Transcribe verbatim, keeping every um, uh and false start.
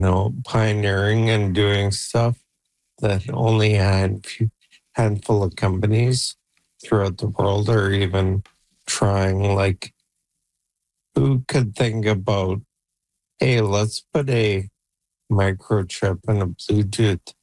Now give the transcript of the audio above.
know, pioneering and doing stuff that only had few handful of companies throughout the world are even trying. Like, who could think about, hey, let's put a microchip and a Bluetooth